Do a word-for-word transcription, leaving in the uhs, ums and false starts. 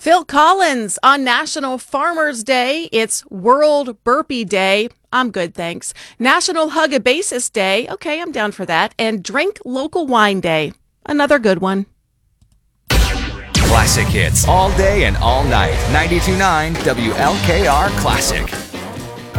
Phil Collins on National Farmers Day. It's World Burpee Day. I'm good, thanks. National Hug-a-Basis Day. Okay, I'm down for that. And Drink Local Wine Day. Another good one. Classic hits all day and all night. ninety-two point nine W L K R Classic.